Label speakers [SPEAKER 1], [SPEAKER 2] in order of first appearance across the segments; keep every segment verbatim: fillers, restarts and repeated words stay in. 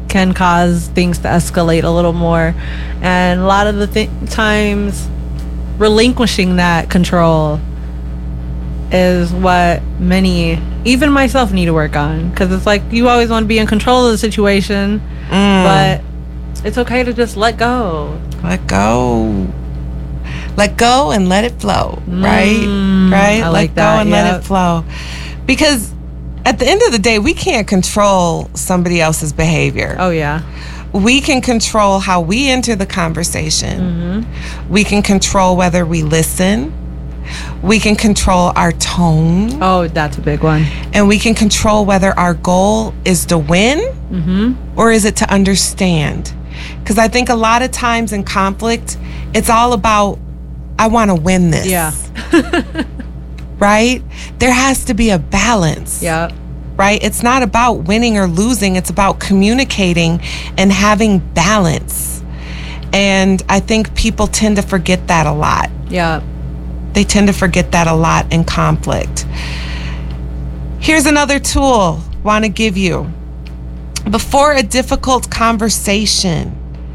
[SPEAKER 1] can cause things to escalate a little more. And a lot of the th- times, relinquishing that control is what many, even myself, need to work on. Because it's like you always want to be in control of the situation, mm. but it's okay to just let go.
[SPEAKER 2] Let go. Let go and let it flow, right?
[SPEAKER 1] Mm,
[SPEAKER 2] right?
[SPEAKER 1] I
[SPEAKER 2] let
[SPEAKER 1] like
[SPEAKER 2] go
[SPEAKER 1] that,
[SPEAKER 2] and
[SPEAKER 1] yep.
[SPEAKER 2] let it flow. Because at the end of the day, we can't control somebody else's behavior.
[SPEAKER 1] Oh, yeah.
[SPEAKER 2] We can control how we enter the conversation. Mm-hmm. We can control whether we listen. We can control our tone.
[SPEAKER 1] Oh, that's a big one.
[SPEAKER 2] And we can control whether our goal is to win mm-hmm. or is it to understand. Because I think a lot of times in conflict, it's all about, I want to win this.
[SPEAKER 1] Yeah.
[SPEAKER 2] Right? There has to be a balance.
[SPEAKER 1] Yeah.
[SPEAKER 2] Right? It's not about winning or losing. It's about communicating and having balance. And I think people tend to forget that a lot.
[SPEAKER 1] Yeah.
[SPEAKER 2] They tend to forget that a lot in conflict. Here's another tool I want to give you. Before a difficult conversation,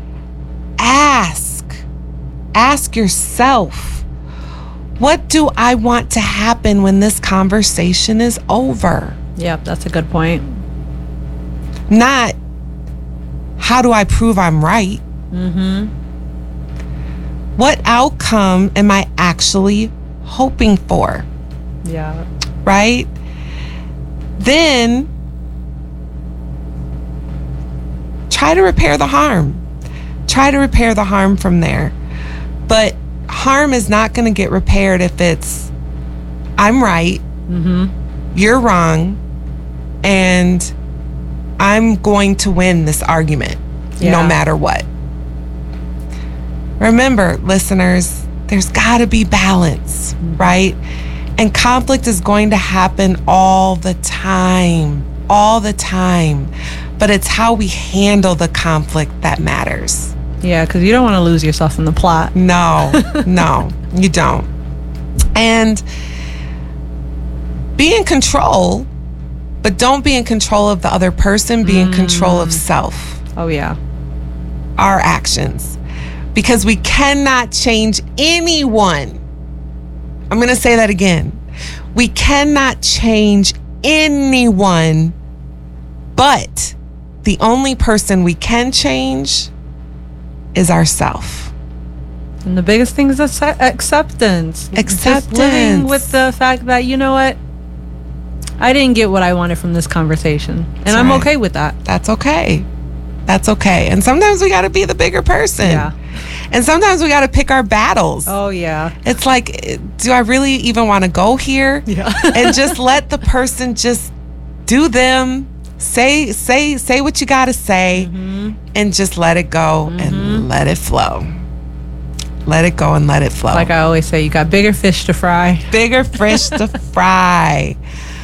[SPEAKER 2] ask. Ask yourself, what do I want to happen when this conversation is over?
[SPEAKER 1] Yep, that's a good point.
[SPEAKER 2] Not, how do I prove I'm right?
[SPEAKER 1] Mm-hmm.
[SPEAKER 2] What outcome am I actually hoping for?
[SPEAKER 1] Yeah.
[SPEAKER 2] Right? Then, try to repair the harm. Try to repair the harm from there. But harm is not going to get repaired if it's, I'm right,
[SPEAKER 1] mm-hmm.
[SPEAKER 2] you're wrong, and I'm going to win this argument yeah. no matter what. Remember, listeners, there's got to be balance, mm-hmm. right? And conflict is going to happen all the time, all the time. But it's how we handle the conflict that matters.
[SPEAKER 1] Yeah, because you don't want to lose yourself in the plot.
[SPEAKER 2] No, no, you don't. And be in control, but don't be in control of the other person. Be in mm. control of self.
[SPEAKER 1] Oh, yeah.
[SPEAKER 2] Our actions. Because we cannot change anyone. I'm going to say that again. We cannot change anyone, but the only person we can change is ourself.
[SPEAKER 1] And the biggest thing is accept- acceptance.
[SPEAKER 2] Acceptance. Just
[SPEAKER 1] living with the fact that, you know what? I didn't get what I wanted from this conversation. And That's I'm right. okay with that.
[SPEAKER 2] That's okay. That's okay. And sometimes we got to be the bigger person.
[SPEAKER 1] Yeah.
[SPEAKER 2] And sometimes we got to pick our battles.
[SPEAKER 1] Oh, yeah.
[SPEAKER 2] It's like, do I really even want to go here?
[SPEAKER 1] Yeah.
[SPEAKER 2] And just let the person just do them. Say, say, say what you got to say, mm-hmm. and just let it go mm-hmm. and let it flow. Let it go and let it flow.
[SPEAKER 1] Like I always say, you got bigger fish to fry.
[SPEAKER 2] Bigger fish to fry.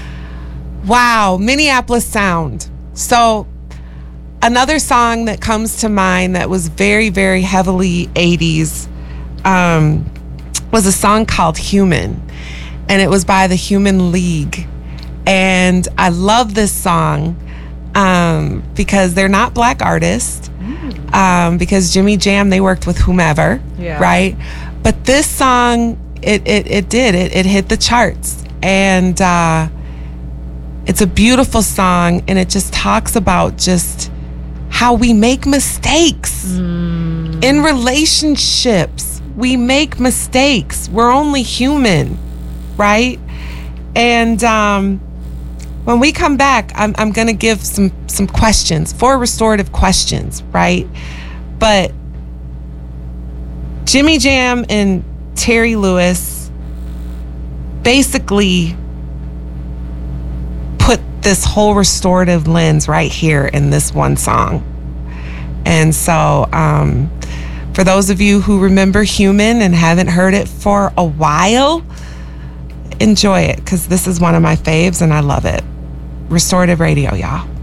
[SPEAKER 2] Wow, Minneapolis Sound. So another song that comes to mind that was very, very heavily eighties um, was a song called Human. And it was by the Human League. And I love this song um, because they're not black artists. Mm. Um, because Jimmy Jam, they worked with whomever,
[SPEAKER 1] yeah.
[SPEAKER 2] right? But this song, it it, it did. It, it hit the charts. And uh, it's a beautiful song. And it just talks about just how we make mistakes mm. in relationships. We make mistakes. We're only human, right? And um, when we come back, I'm, I'm going to give some, some questions, four restorative questions, right? But Jimmy Jam and Terry Lewis basically put this whole restorative lens right here in this one song. And so um, for those of you who remember Human and haven't heard it for a while, enjoy it, because this is one of my faves and I love it. Restorative Radio, y'all.